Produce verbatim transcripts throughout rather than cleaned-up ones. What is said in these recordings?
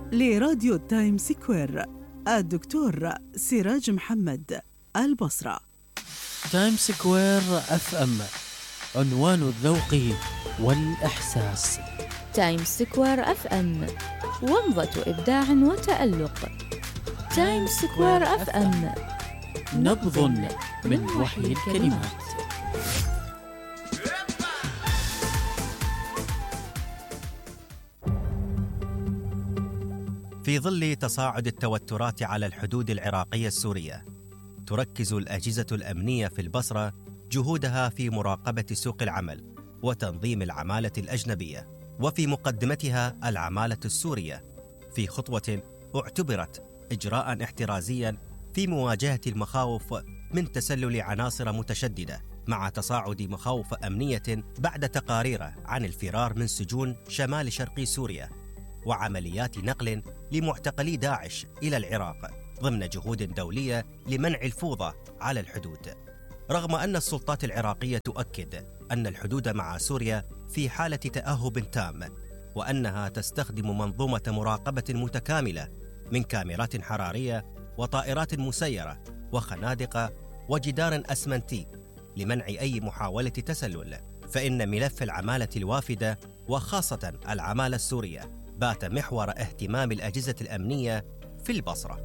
لراديو تايم سكوير الدكتور سراج محمد، البصرة. تايم سكوير اف ام، عنوان الذوق والإحساس. تايم سكوير اف ام، ومضة إبداع وتألق. تايم سكوير اف ام، نبض من وحي الكلمات. في ظل تصاعد التوترات على الحدود العراقية السورية، تركز الأجهزة الأمنية في البصرة جهودها في مراقبة سوق العمل وتنظيم العمالة الأجنبية، وفي مقدمتها العمالة السورية، في خطوة اعتبرت إجراء احترازيا في مواجهة المخاوف من تسلل عناصر متشددة، مع تصاعد مخاوف أمنية بعد تقارير عن الفرار من سجون شمال شرقي سوريا وعمليات نقل لمعتقلي داعش إلى العراق ضمن جهود دولية لمنع الفوضى على الحدود. رغم أن السلطات العراقية تؤكد أن الحدود مع سوريا في حالة تأهب تام، وأنها تستخدم منظومة مراقبة متكاملة من كاميرات حرارية وطائرات مسيرة وخنادق وجدار أسمنتي لمنع أي محاولة تسلل، فإن ملف العمالة الوافدة وخاصة العمالة السورية بات محور اهتمام الأجهزة الأمنية في البصرة.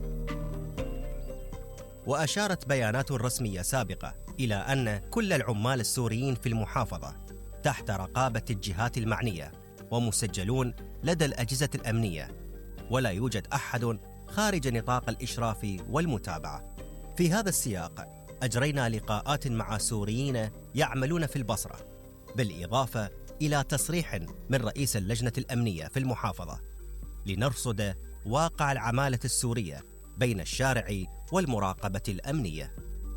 وأشارت بيانات رسمية سابقة إلى أن كل العمال السوريين في المحافظة تحت رقابة الجهات المعنية ومسجلون لدى الأجهزة الأمنية، ولا يوجد أحد خارج نطاق الإشراف والمتابعة. في هذا السياق أجرينا لقاءات مع سوريين يعملون في البصرة، بالإضافة إلى تصريح من رئيس اللجنة الأمنية في المحافظة لنرصد واقع العمالة السورية بين الشارع والمراقبة الأمنية.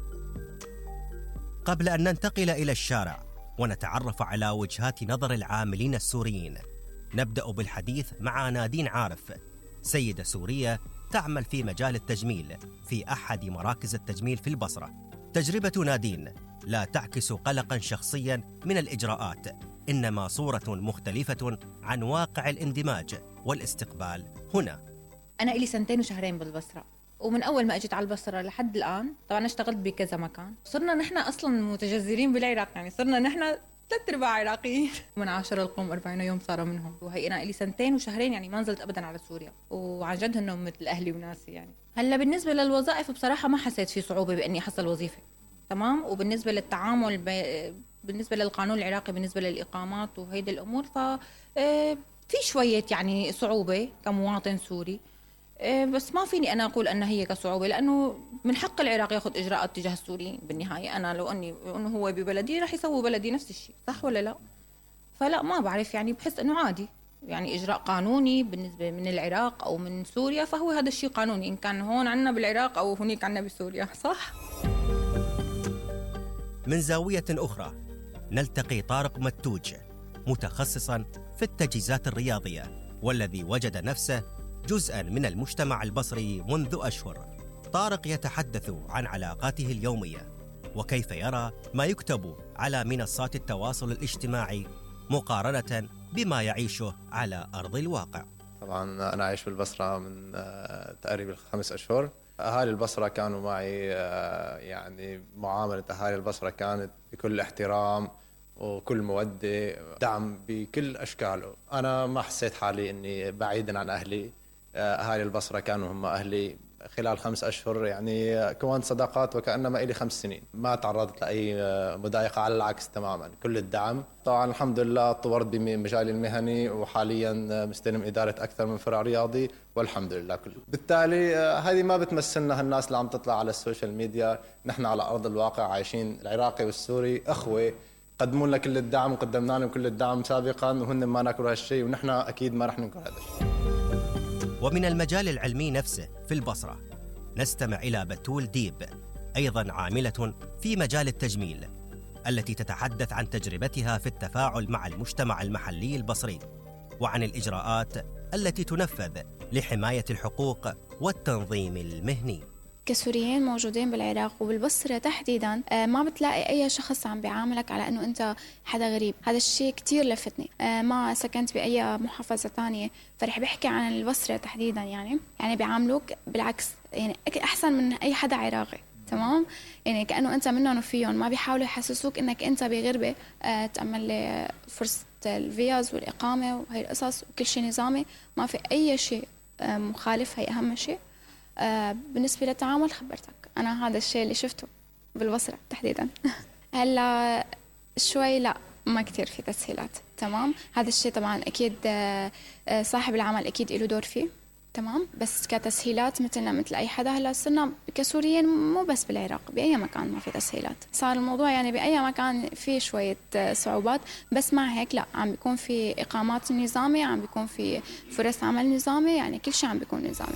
قبل أن ننتقل إلى الشارع ونتعرف على وجهات نظر العاملين السوريين، نبدأ بالحديث مع نادين عارف، سيدة سورية تعمل في مجال التجميل في أحد مراكز التجميل في البصرة. تجربة نادين لا تعكس قلقاً شخصياً من الإجراءات، إنما صورة مختلفة عن واقع الاندماج والاستقبال هنا. أنا إلي سنتين وشهرين بالبصرة، ومن أول ما أجيت على البصرة لحد الآن طبعاً اشتغلت بكذا مكان. صرنا نحن أصلاً متجذرين بالعراق، يعني صرنا نحن ثلاث أرباع عراقيين. من عاشر القوم أربعين يوم صاروا منهم، وهي أنا إلي سنتين وشهرين يعني ما نزلت أبداً على سوريا، وعن جد هنهم مثل أهلي وناسي. يعني هلا بالنسبة للوظائف بصراحة ما حسيت في صعوبة بإني أحصل وظيفة، تمام. وبالنسبة للتعامل ب... بالنسبة للقانون العراقي بالنسبة للإقامات وهيدي الأمور، ف في شوية يعني صعوبة كمواطن سوري، بس ما فيني أنا أقول أن هي كصعوبة، لأنه من حق العراق يأخذ إجراءات تجاه السوريين. بالنهاية أنا لو أني أنه هو ببلدي رح يسوي بلدي نفس الشيء، صح ولا لا؟ فلا ما بعرف، يعني بحس أنه عادي، يعني إجراء قانوني بالنسبة من العراق أو من سوريا، فهو هذا الشيء قانوني إن كان هون عنا بالعراق أو هناك عنا بسوريا، صح؟ من زاوية أخرى نلتقي طارق متوج، متخصصاً في التجهيزات الرياضية، والذي وجد نفسه جزءاً من المجتمع البصري منذ أشهر. طارق يتحدث عن علاقاته اليومية وكيف يرى ما يكتب على منصات التواصل الاجتماعي مقارنة بما يعيشه على أرض الواقع. طبعاً أنا عايش في البصرة من تقريبا خمس أشهر. أهالي البصرة كانوا معي، يعني معاملة أهالي البصرة كانت بكل احترام وكل مودة، دعم بكل أشكاله. أنا ما حسيت حالي إني بعيدا عن أهلي. أهالي البصرة كانوا هم أهلي خلال خمس أشهر، يعني كونت صداقات وكأنما إلي خمس سنين. ما تعرضت لأي مضايقة، على العكس تماما، كل الدعم. طبعا الحمد لله طورت بمجالي المهني، وحاليا مستلم إدارة أكثر من فرع رياضي، والحمد لله كله. بالتالي هذه ما بتمثلنا هالناس اللي عم تطلع على السوشيال ميديا. نحن على أرض الواقع عايشين، العراقي والسوري أخوة، قدموا لنا كل الدعم وقدمنا لهم كل الدعم سابقا، وهن ما ناكلوا هالشيء، ونحن أكيد ما رح ننكر هذا الشيء. ومن المجال العلمي نفسه في البصرة نستمع إلى بتول ديب، أيضا عاملة في مجال التجميل، التي تتحدث عن تجربتها في التفاعل مع المجتمع المحلي البصري، وعن الإجراءات التي تنفذ لحماية الحقوق والتنظيم المهني. كسوريين موجودين بالعراق وبالبصرة تحديدا ما بتلاقي أي شخص عم بيعاملك على أنه أنت حدا غريب. هذا الشيء كتير لفتني. ما سكنت بأي محافظة تانية فرح بحكي عن البصرة تحديدا، يعني يعني بيعاملوك بالعكس، يعني أحسن من أي حدا عراقي. تمام، يعني كأنه أنت منهم وفيهم، ما بيحاولوا يحسسوك إنك أنت بغربة أه تأمل لي فرصة الفيز والإقامة وهي القصص وكل شيء نظامي، ما في أي شيء أه مخالف. هي أهم شيء. أه بالنسبة للتعامل خبرتك أنا هذا الشيء اللي شفته بالبصرة تحديدا. هلا شوي لا ما كتير في تسهيلات. تمام، هذا الشيء طبعا أكيد أه صاحب العمل أكيد له دور فيه. تمام، بس كتسهيلات مثلنا مثل أي حدا هلا صرنا كسوريين مو بس بالعراق، بأي مكان ما في تسهيلات. صار الموضوع يعني بأي مكان في شوية صعوبات، بس مع هيك لا عم بيكون في إقامات نظامي، عم بيكون في فرص عمل نظامي، يعني كل شيء عم بيكون نظامي.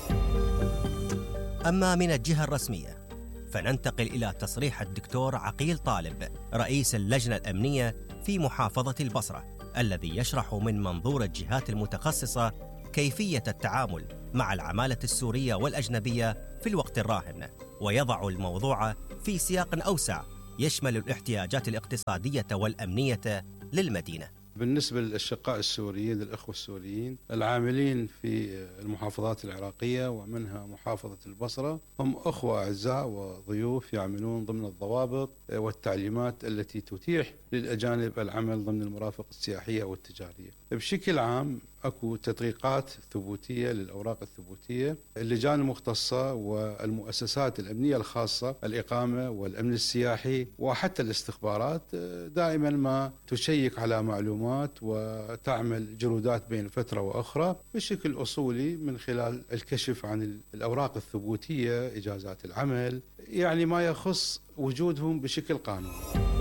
أما من الجهة الرسمية فننتقل إلى تصريح الدكتور عقيل طالب رئيس اللجنة الأمنية في محافظة البصرة، الذي يشرح من منظور الجهات المتخصصة كيفية التعامل مع العمالة السورية والأجنبية في الوقت الراهن، ويضع الموضوع في سياق أوسع يشمل الاحتياجات الاقتصادية والأمنية للمدينة. بالنسبة للأشقاء السوريين، الأخوة السوريين العاملين في المحافظات العراقية ومنها محافظة البصرة، هم أخوة أعزاء وضيوف يعملون ضمن الضوابط والتعليمات التي تتيح للأجانب العمل ضمن المرافق السياحية والتجارية. بشكل عام أكو تدقيقات ثبوتية للأوراق الثبوتية. اللجان المختصة والمؤسسات الأمنية الخاصة، الإقامة والأمن السياحي وحتى الاستخبارات، دائما ما تشيك على معلومات وتعمل جرودات بين فترة وأخرى بشكل أصولي من خلال الكشف عن الأوراق الثبوتية، إجازات العمل، يعني ما يخص وجودهم بشكل قانوني.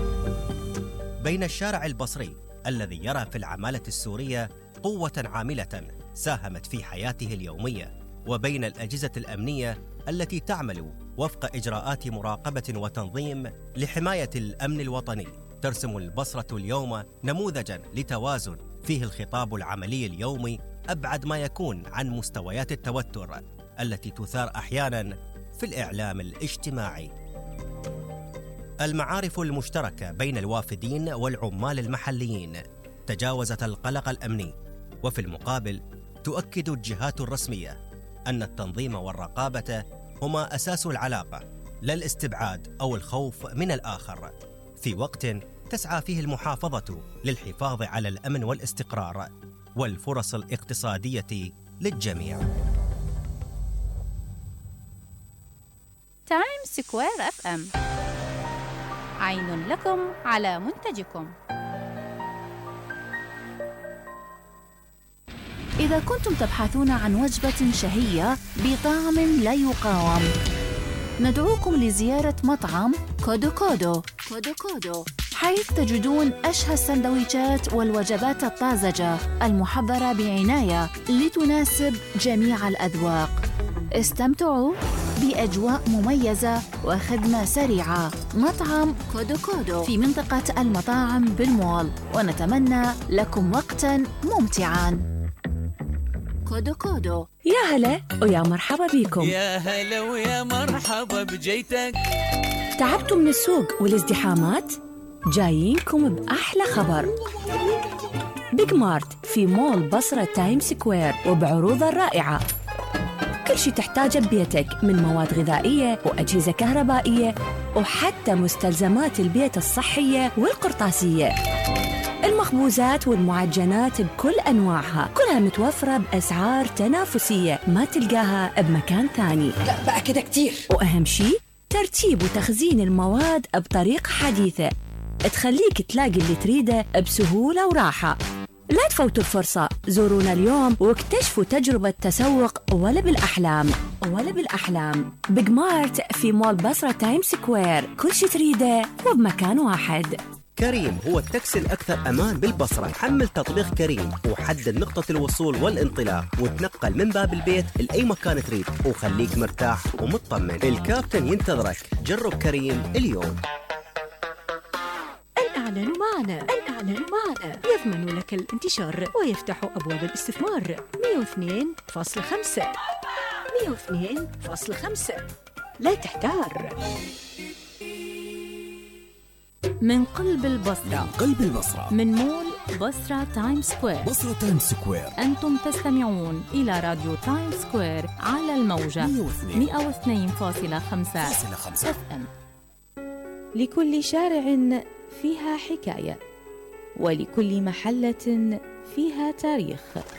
بين الشارع البصري الذي يرى في العمالة السورية قوة عاملة ساهمت في حياته اليومية، وبين الأجهزة الأمنية التي تعمل وفق إجراءات مراقبة وتنظيم لحماية الأمن الوطني، ترسم البصرة اليوم نموذجاً لتوازن فيه الخطاب العملي اليومي أبعد ما يكون عن مستويات التوتر التي تثار أحياناً في الإعلام الاجتماعي. المعارف المشتركة بين الوافدين والعمال المحليين تجاوزت القلق الأمني، وفي المقابل تؤكد الجهات الرسمية أن التنظيم والرقابة هما أساس العلاقة، لا الاستبعاد أو الخوف من الآخر، في وقت تسعى فيه المحافظة للحفاظ على الأمن والاستقرار والفرص الاقتصادية للجميع. تايم سكوير اف ام، عين لكم على منتجكم. إذا كنتم تبحثون عن وجبة شهية بطعم لا يقاوم، ندعوكم لزيارة مطعم كودو كودو كودو كودو، حيث تجدون أشهى السندويشات والوجبات الطازجة المحضرة بعناية لتناسب جميع الأذواق. استمتعوا بأجواء مميزة وخدمة سريعة. مطعم كودو كودو في منطقة المطاعم بالمول، ونتمنى لكم وقتاً ممتعاً. كودو كودو. يا هلا ويا مرحبا بكم. يا هلا ويا مرحبا بجيتك. تعبتوا من السوق والازدحامات؟ جايينكم بأحلى خبر. بيج مارت في مول بصرة تايم سكوير، وبعروض الرائعة. كل شي تحتاجه ببيتك من مواد غذائية وأجهزة كهربائية وحتى مستلزمات البيت الصحية والقرطاسية. المخبوزات والمعجنات بكل أنواعها كلها متوفرة بأسعار تنافسية ما تلقاها بمكان ثاني. لا بقى كده كتير. وأهم شي ترتيب وتخزين المواد بطريقة حديثة تخليك تلاقي اللي تريده بسهولة وراحة. لا تفوتوا الفرصة، زورونا اليوم واكتشفوا تجربة تسوق ولا بالأحلام ولا بالأحلام. بيج مارت في مول بصرة تايم سكوير، كل شي تريده وبمكان واحد. كريم هو التاكسي الأكثر أمان بالبصرة. حمل تطبيق كريم وحدد نقطة الوصول والانطلاق وتنقل من باب البيت لأي مكان تريد، وخليك مرتاح ومطمن. الكابتن ينتظرك. جرب كريم اليوم. الإعلان معنا الإعلان معنا يضمن لك الانتشار ويفتح أبواب الاستثمار. مئة واثنين فاصلة خمسة مئة واثنين فاصلة خمسة لا تحتار. من قلب البصرة، من قلب البصرة، من مول بصرة تايم سكوير. بصرة تايم سكوير. أنتم تستمعون إلى راديو تايم سكوير على الموجة مئة واثنين فاصلة خمسة اف ام. لكل شارع فيها حكاية، ولكل محلة فيها تاريخ.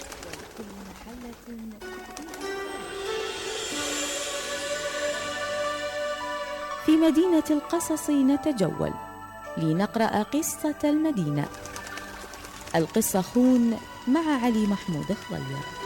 في مدينة القصص نتجول لنقرأ قصة المدينة. القصة خون مع علي محمود خضير.